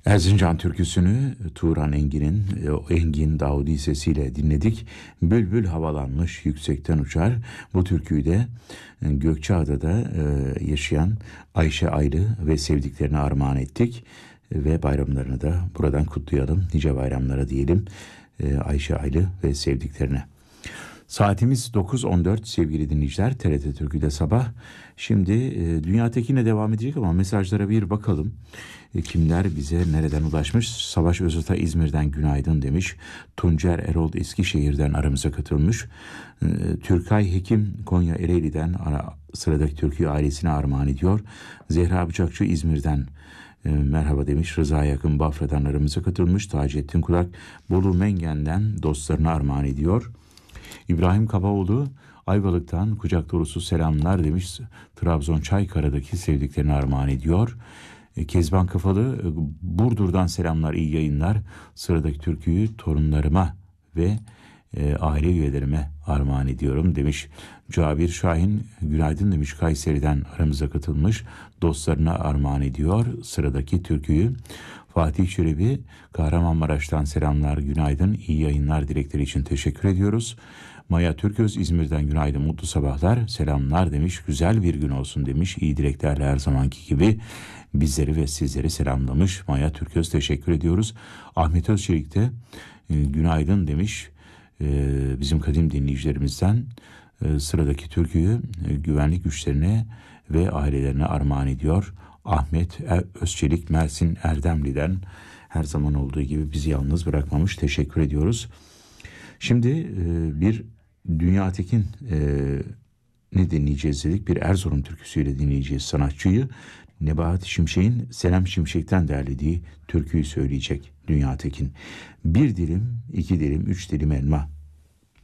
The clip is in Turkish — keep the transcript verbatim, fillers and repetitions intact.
Erzincan türküsünü Turan Engin'in o Engin Davudi sesiyle dinledik. Bülbül havalanmış yüksekten uçar. Bu türküyü de Gökçeada'da yaşayan Ayşe Aylı ve sevdiklerine armağan ettik. Ve bayramlarını da buradan kutlayalım. Nice bayramlara diyelim Ayşe Aylı ve sevdiklerine. Saatimiz dokuz on dört sevgili dinleyiciler. T R T Türkü'de sabah. Şimdi e, Dünya Tekin'le devam edecek ama mesajlara bir bakalım. E, kimler bize nereden ulaşmış? Savaş Özata İzmir'den günaydın demiş. Tuncer Erol Eskişehir'den aramıza katılmış. E, Türkay Hekim Konya Ereğli'den ara, sıradaki türküyü ailesine armağan ediyor. Zehra Bıçakçı İzmir'den e, merhaba demiş. Rıza Yakın Bafra'dan aramıza katılmış. Taceddin Kulak Bolu Mengen'den dostlarına armağan ediyor. İbrahim Kabaoğlu Ayvalık'tan kucak dolusu selamlar demiş. Trabzon Çaykara'daki sevdiklerini armağan ediyor. Kezban Kafalı Burdur'dan selamlar, iyi yayınlar. Sıradaki türküyü torunlarıma ve e, aile üyelerime armağan ediyorum demiş. Cabir Şahin günaydın demiş. Kayseri'den aramıza katılmış. Dostlarına armağan ediyor sıradaki türküyü. Fatih Çelebi Kahramanmaraş'tan selamlar, günaydın, iyi yayınlar dilekleri için teşekkür ediyoruz. Maya Türköz İzmir'den günaydın, mutlu sabahlar, selamlar demiş. Güzel bir gün olsun demiş. İyi dileklerle her zamanki gibi bizleri ve sizleri selamlamış. Maya Türköz teşekkür ediyoruz. Ahmet Özçelik de e, günaydın demiş. E, bizim kadim dinleyicilerimizden e, sıradaki türküyü e, güvenlik güçlerine ve ailelerine armağan ediyor. Ahmet Özçelik Mersin Erdemli'den her zaman olduğu gibi bizi yalnız bırakmamış. Teşekkür ediyoruz. Şimdi e, bir Dünya Tekin e, ne dinleyeceğiz dedik. Bir Erzurum türküsüyle dinleyeceğiz sanatçıyı. Nebahat Şimşek'in Selam Şimşek'ten derlediği türküyü söyleyecek Dünya Tekin. Bir dilim, iki dilim, üç dilim elma.